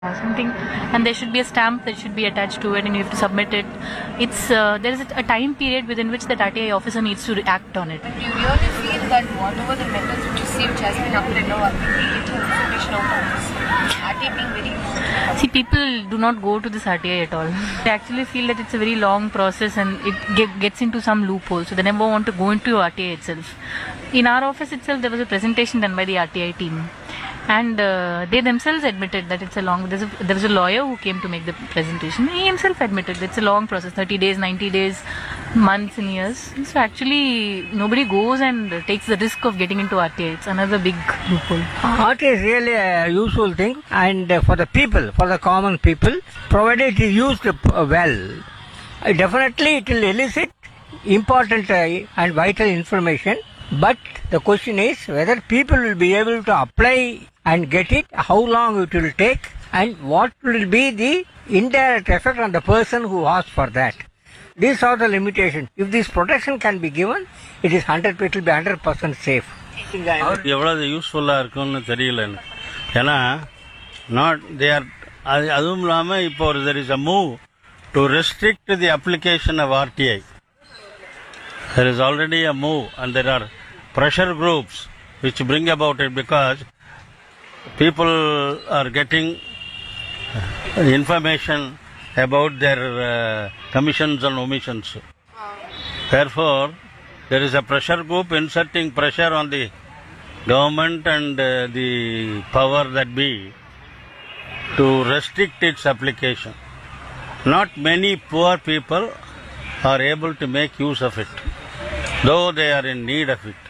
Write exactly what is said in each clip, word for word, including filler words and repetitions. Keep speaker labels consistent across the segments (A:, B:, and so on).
A: or something, and there should be a stamp that should be attached to it, and you have to submit it. It's uh, there is a time period within which that R T I officer needs to act on it.
B: But do you really feel that whatever the methods which you see which has been applied now are creating information out of this R T I being very useful?
A: See, people do not go to this R T I at all. They actually feel that it's a very long process and it get, gets into some loophole, so they never want to go into R T I itself. In our office itself, there was a presentation done by the R T I team. And uh, they themselves admitted that it's a long. There's a, there was a lawyer who came to make the presentation. He himself admitted that it's a long process, thirty days, ninety days, months and years. So actually, nobody goes and takes the risk of getting into R T I. It's another big loophole.
C: R T I is really a useful thing, and uh, for the people, for the common people, provided it is used uh, well, uh, definitely it will elicit important uh, and vital information. But the question is whether people will be able to apply and get it, how long it will take, and what will be the indirect effect on the person who asks for that. These are the limitations. If this protection can be given, it is one hundred, it will be one hundred percent safe.
D: எவ்வளவு யூஸ்ஃபுல்லாக இருக்கும்னு தெரியல எனக்கு. ஏன்னா not they are அதுவும் இல்லாமல் இப்போ ஒரு there is a move to restrict the application of RTI. There is already a move, and there are pressure groups which bring about it because people are getting information about their uh, commissions and omissions. Therefore, there is a pressure group inserting pressure on the government and uh, the power that be to restrict its application. Not many poor people are able to make use of it, though they are in need of it.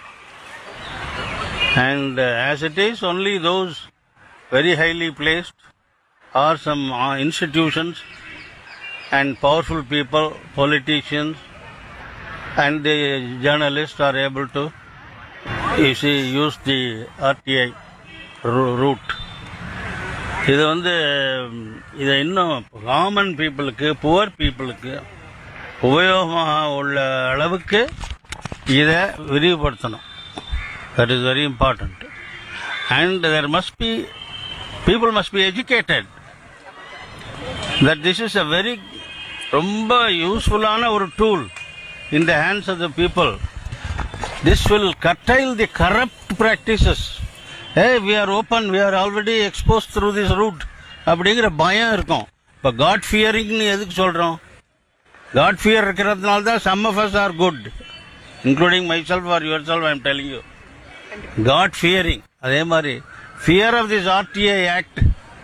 D: And uh, as it is, only those very highly placed or some uh, institutions and powerful people, politicians and the journalists are able to, you see, use the R T I route. இது வந்து இதை இன்னும் common பீப்புளுக்கு, poor பீப்புளுக்கு உபயோகமாக உள்ள அளவுக்கு இதை விரிவுபடுத்தணும். That is very important. And there must be, people must be educated that this is a very ரொம்ப யூஸ்ஃபுல்லான ஒரு tool in the hands of the people. This will curtail the corrupt practices. Hey, we are open, we are already exposed through this route. அப்படிங்கிற பயம் இருக்கும். இப்போ God ஃபியரிங்னு எதுக்கு சொல்கிறோம்? God fear இருக்கிறதுனால தான் some of us are good, including myself or yourself, I am telling you. God fearing. அதே மாதிரி fear of this R T I Act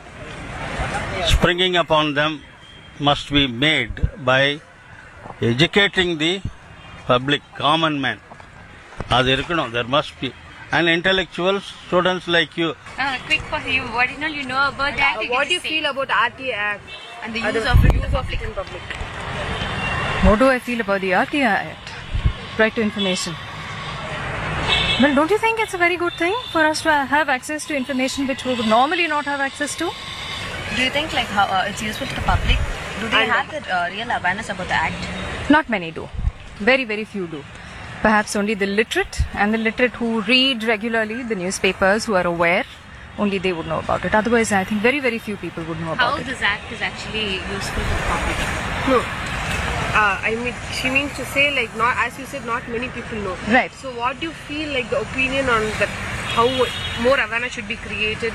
D: springing upon them must be made by educating the public, common man. அது இருக்கணும். There must be. And intellectuals, students like you.
B: Uh, quick for you, what do you know, you know about that? Uh, what do you feel about R T I Act and the use of it use of it in public?
E: What do I feel about the R T I Act? Right to information. Well, don't you think it's a very good thing for us to have access to information which we would normally not have access to?
B: Do you think like how uh, it's useful to the public? Do they have the uh, real awareness about the act?
E: Not many do. Very, very few do. Perhaps only the literate, and the literate who read regularly the newspapers, who are aware, only they would know about it. Otherwise, I think very, very few people would know about
B: how
E: it.
B: How this act is actually useful to the public?
F: No. Uh, I mean, she means to say, like, not as you said, not many people know.
E: Right.
F: So, what do you feel like the opinion on that? How more awareness should be created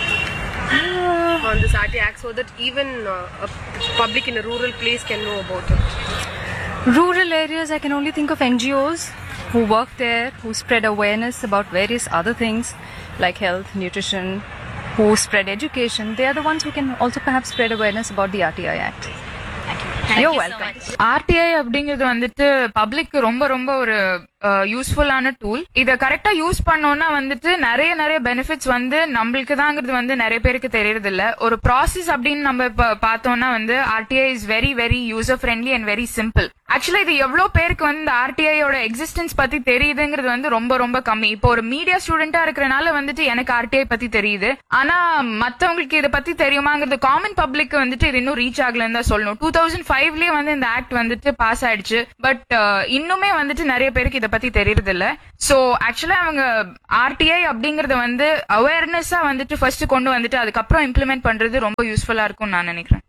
F: uh, on this R T I Act so that even uh, a public in a rural place can know about it?
E: Rural areas, I can only think of N G Os who work there, who spread awareness about various other things like health, nutrition, who spread education. They are the ones who can also perhaps spread awareness about the R T I Act.
B: Thank
E: You're
B: you
E: welcome.
B: so much.
G: R T I அப்படிங்கிறது வந்துட்டு public ரொம்ப ரொம்ப ஒரு யூஸ்ஃபுல்லான tool. இத கரெக்டா use பண்ணோம்னா வந்துட்டு நிறைய நிறைய பெனிஃபிட்ஸ் வந்து நம்மளுக்கு தாங்கிறது வந்து நிறைய பேருக்கு தெரியறது இல்ல. ஒரு ப்ராசஸ் அப்படின்னு நம்ம பார்த்தோம்னா வந்து R T I is very very user friendly and very simple. ஆக்சுவலா இது எவ்வளவு பேருக்கு வந்து இந்த R T I யோட எக்ஸிஸ்டன்ஸ் பத்தி தெரியுதுங்கிறது வந்து ரொம்ப ரொம்ப கம்மி. இப்போ ஒரு மீடியா ஸ்டூடெண்டா இருக்கறனால வந்துட்டு எனக்கு R T I பத்தி தெரியுது. ஆனா மத்தவங்களுக்கு இத பத்தி தெரியுமாங்கிறது காமன் பப்ளிக் வந்துட்டு இது இன்னும் ரீச் ஆகலன்னு தான் சொல்லணும். டூ தௌசண்ட் ஃபைவ்லயே வந்து இந்த ஆக்ட் வந்துட்டு பாஸ் ஆயிடுச்சு. பட் இன்னுமே வந்துட்டு நிறைய பேருக்கு இத பத்தி தெரியறது இல்ல. சோ ஆக்சுவலா அவங்க ஆர்டிஐ அப்படிங்கறத வந்து அவேர்னஸா வந்துட்டு ஃபர்ஸ்ட் கொண்டு வந்துட்டு அதுக்கப்புறம் இம்ப்ளிமெண்ட் பண்றது ரொம்ப யூஸ்ஃபுல்லா இருக்கும் நான் நினைக்கிறேன்.